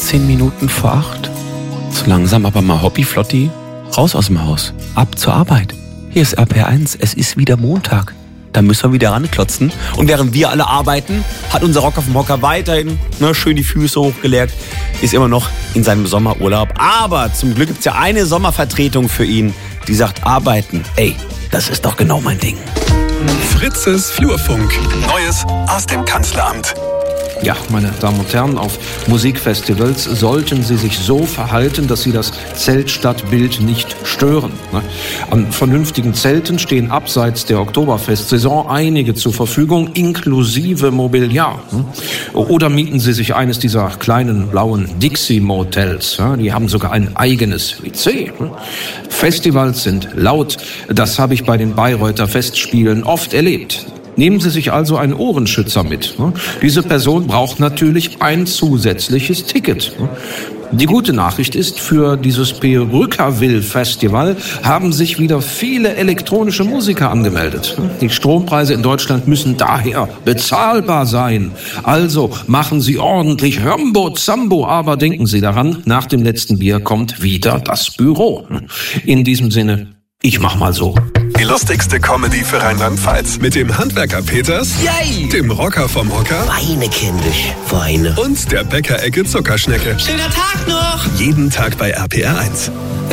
17 Minuten vor 8. So langsam aber mal Hobby-Flotti, raus aus dem Haus, ab zur Arbeit. Hier ist RPR1, es ist wieder Montag. Da müssen wir wieder ranklotzen. Und während wir alle arbeiten, hat unser Rocker vom Hocker weiterhin schön die Füße hochgelegt, ist immer noch in seinem Sommerurlaub. Aber zum Glück gibt's ja eine Sommervertretung für ihn, die sagt, arbeiten, ey, das ist doch genau mein Ding. Fritzes Flurfunk. Neues aus dem Kanzleramt. Ja, meine Damen und Herren, auf Musikfestivals sollten Sie sich so verhalten, dass Sie das Zeltstadtbild nicht stören. An vernünftigen Zelten stehen abseits der Oktoberfestsaison einige zur Verfügung, inklusive Mobiliar. Oder mieten Sie sich eines dieser kleinen blauen Dixie-Motels. Die haben sogar ein eigenes WC. Festivals sind laut. Das habe ich bei den Bayreuther Festspielen oft erlebt. Nehmen Sie sich also einen Ohrenschützer mit. Diese Person braucht natürlich ein zusätzliches Ticket. Die gute Nachricht ist, für dieses Perückerville-Festival haben sich wieder viele elektronische Musiker angemeldet. Die Strompreise in Deutschland müssen daher bezahlbar sein. Also machen Sie ordentlich Rambo Zambo, aber denken Sie daran, nach dem letzten Bier kommt wieder das Büro. In diesem Sinne, ich mach mal so. Die lustigste Comedy für Rheinland-Pfalz. Mit dem Handwerker Peters, Yay! dem Rocker vom Hocker Weine kindisch, Weine. und der Bäckerecke Zuckerschnecke. Schöner Tag noch! Jeden Tag bei RPR1.